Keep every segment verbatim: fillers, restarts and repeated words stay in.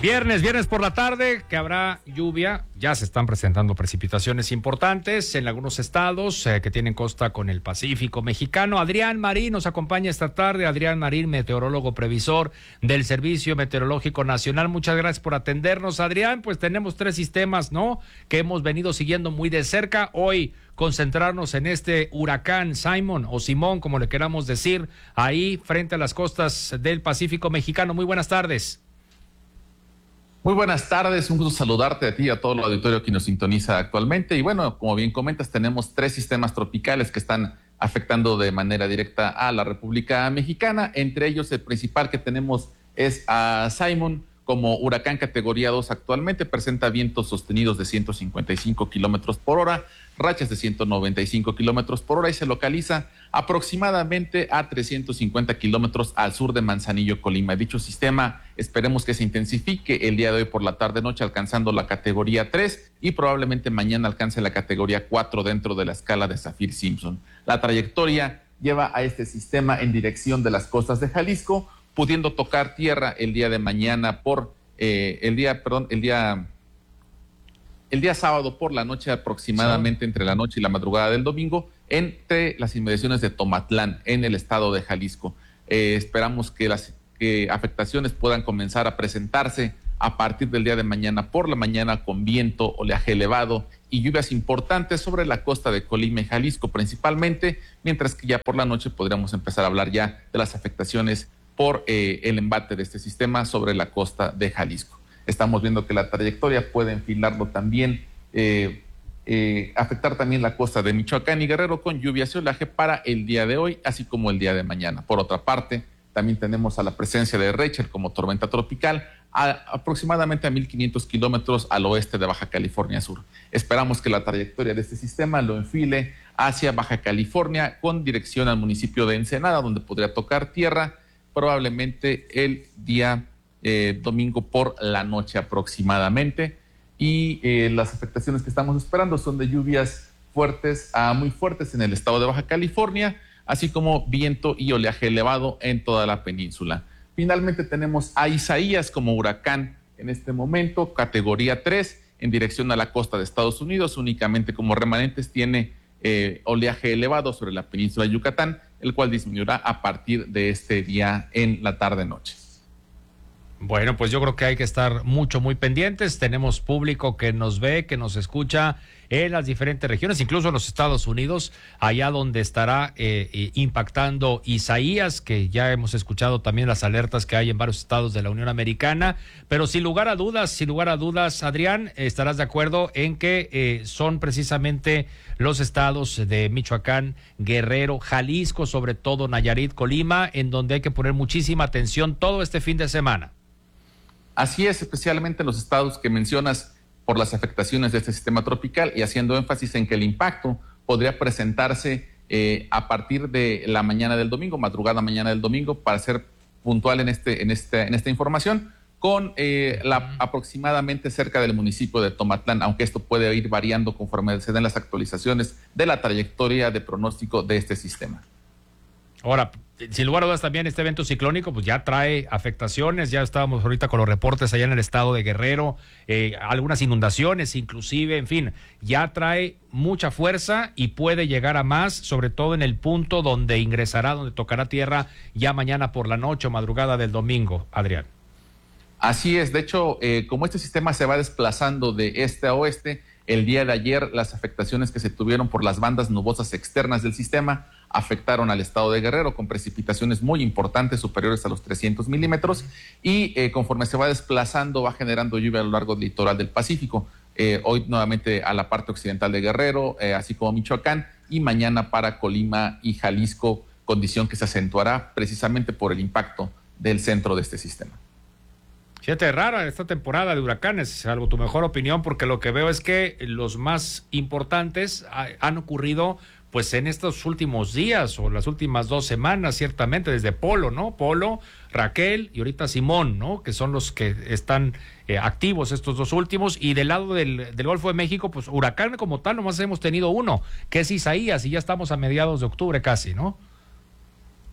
Viernes, viernes por la tarde, que habrá lluvia. Ya se están presentando precipitaciones importantes en algunos estados eh, que tienen costa con el Pacífico mexicano. Adrián Marín nos acompaña esta tarde. Adrián Marín, meteorólogo previsor del Servicio Meteorológico Nacional. Muchas gracias por atendernos, Adrián. Pues tenemos tres sistemas, ¿no?, que hemos venido siguiendo muy de cerca. Hoy concentrarnos en este huracán Simon o Simón, como le queramos decir, ahí frente a las costas del Pacífico mexicano. Muy buenas tardes. Muy buenas tardes, un gusto saludarte a ti y a todo el auditorio que nos sintoniza actualmente. Y bueno, como bien comentas, tenemos tres sistemas tropicales que están afectando de manera directa a la República Mexicana. Entre ellos, el principal que tenemos es a Simon, como huracán categoría dos actualmente. Presenta vientos sostenidos de ciento cincuenta y cinco kilómetros por hora, rachas de ciento noventa y cinco kilómetros por hora, y se localiza aproximadamente a trescientos cincuenta kilómetros al sur de Manzanillo, Colima. Dicho sistema esperemos que se intensifique el día de hoy por la tarde-noche, alcanzando la categoría tres, y probablemente mañana alcance la categoría cuatro dentro de la escala de Saffir-Simpson. La trayectoria lleva a este sistema en dirección de las costas de Jalisco, pudiendo tocar tierra el día de mañana por eh, el día, perdón, el día el día sábado por la noche, aproximadamente sí, entre la noche y la madrugada del domingo, entre las inmediaciones de Tomatlán, en el estado de Jalisco. Eh, esperamos que las que afectaciones puedan comenzar a presentarse a partir del día de mañana por la mañana, con viento, oleaje elevado y lluvias importantes sobre la costa de Colima y Jalisco principalmente, mientras que ya por la noche podríamos empezar a hablar ya de las afectaciones por eh, el embate de este sistema sobre la costa de Jalisco. Estamos viendo que la trayectoria puede enfilarlo también, eh, eh, afectar también la costa de Michoacán y Guerrero, con lluvias y olaje para el día de hoy, así como el día de mañana. Por otra parte, también tenemos a la presencia de Rachel como tormenta tropical a aproximadamente a mil quinientos kilómetros al oeste de Baja California Sur. Esperamos que la trayectoria de este sistema lo enfile hacia Baja California con dirección al municipio de Ensenada, donde podría tocar tierra probablemente el día eh, domingo por la noche aproximadamente. Y eh, las afectaciones que estamos esperando son de lluvias fuertes a muy fuertes en el estado de Baja California, así como viento y oleaje elevado en toda la península. Finalmente tenemos a Isaías como huracán en este momento, categoría tres, en dirección a la costa de Estados Unidos. Únicamente como remanentes tiene eh, oleaje elevado sobre la península de Yucatán, el cual disminuirá a partir de este día en la tarde-noche. Bueno, pues yo creo que hay que estar mucho, muy pendientes. Tenemos público que nos ve, que nos escucha en las diferentes regiones, incluso en los Estados Unidos, allá donde estará eh, impactando Isaías, que ya hemos escuchado también las alertas que hay en varios estados de la Unión Americana. Pero sin lugar a dudas, sin lugar a dudas, Adrián, estarás de acuerdo en que eh, son precisamente los estados de Michoacán, Guerrero, Jalisco, sobre todo Nayarit, Colima, en donde hay que poner muchísima atención todo este fin de semana. Así es, especialmente en los estados que mencionas por las afectaciones de este sistema tropical, y haciendo énfasis en que el impacto podría presentarse eh, a partir de la mañana del domingo, madrugada mañana del domingo, para ser puntual en, este, en, este, en esta información, con eh, la, aproximadamente cerca del municipio de Tomatlán, aunque esto puede ir variando conforme se den las actualizaciones de la trayectoria de pronóstico de este sistema. Ahora, sin lugar a dudas, también este evento ciclónico pues ya trae afectaciones. Ya estábamos ahorita con los reportes allá en el estado de Guerrero, eh, algunas inundaciones inclusive, en fin, ya trae mucha fuerza y puede llegar a más, sobre todo en el punto donde ingresará, donde tocará tierra ya mañana por la noche o madrugada del domingo, Adrián. Así es, de hecho, eh, como este sistema se va desplazando de este a oeste, el día de ayer las afectaciones que se tuvieron por las bandas nubosas externas del sistema afectaron al estado de Guerrero con precipitaciones muy importantes, superiores a los trescientos milímetros, y eh, conforme se va desplazando va generando lluvia a lo largo del litoral del Pacífico. Eh, hoy nuevamente a la parte occidental de Guerrero, eh, así como Michoacán, y mañana para Colima y Jalisco, condición que se acentuará precisamente por el impacto del centro de este sistema. Fíjate, rara esta temporada de huracanes, salvo tu mejor opinión, porque lo que veo es que los más importantes ha, han ocurrido pues en estos últimos días o las últimas dos semanas, ciertamente, desde Polo, ¿no? Polo, Raquel y ahorita Simón, ¿no? Que son los que están eh, activos estos dos últimos. Y del lado del, del Golfo de México, pues huracán como tal, nomás hemos tenido uno, que es Isaías, y ya estamos a mediados de octubre casi, ¿no?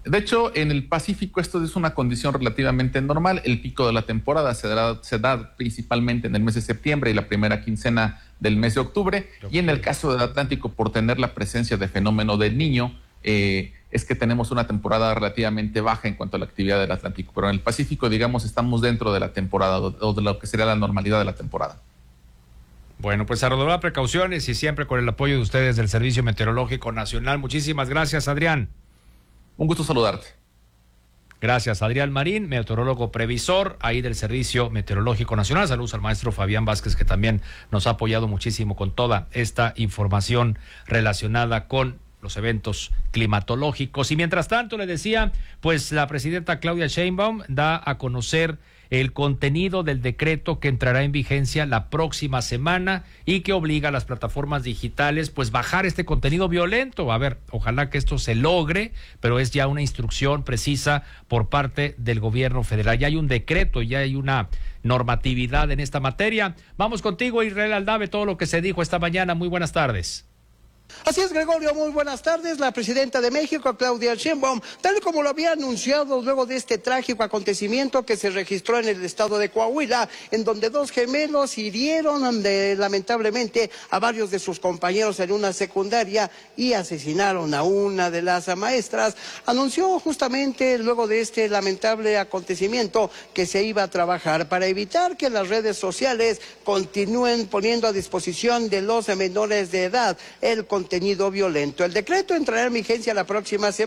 De hecho, en el Pacífico esto es una condición relativamente normal. El pico de la temporada se da, se da principalmente en el mes de septiembre y la primera quincena del mes de octubre. Y en el caso del Atlántico, por tener la presencia de fenómeno del Niño, eh, es que tenemos una temporada relativamente baja en cuanto a la actividad del Atlántico. Pero en el Pacífico, digamos, estamos dentro de la temporada o de lo que sería la normalidad de la temporada. Bueno, pues a redoblar precauciones y siempre con el apoyo de ustedes del Servicio Meteorológico Nacional. Muchísimas gracias, Adrián. Un gusto saludarte. Gracias, Adrián Marín, meteorólogo previsor ahí del Servicio Meteorológico Nacional. Saludos al maestro Fabián Vázquez, que también nos ha apoyado muchísimo con toda esta información relacionada con los eventos climatológicos. Y mientras tanto, le decía, pues la presidenta Claudia Sheinbaum da a conocer el contenido del decreto que entrará en vigencia la próxima semana y que obliga a las plataformas digitales pues bajar este contenido violento. A ver, ojalá que esto se logre, pero es ya una instrucción precisa por parte del gobierno federal. Ya hay un decreto, ya hay una normatividad en esta materia. Vamos contigo, Israel Aldave, todo lo que se dijo esta mañana. Muy buenas tardes. Así es, Gregorio, muy buenas tardes. La presidenta de México, Claudia Sheinbaum, tal y como lo había anunciado luego de este trágico acontecimiento que se registró en el estado de Coahuila, en donde dos gemelos hirieron de, lamentablemente a varios de sus compañeros en una secundaria y asesinaron a una de las maestras, anunció justamente luego de este lamentable acontecimiento que se iba a trabajar para evitar que las redes sociales continúen poniendo a disposición de los menores de edad el contenido violento. El decreto entrará en vigencia la próxima semana.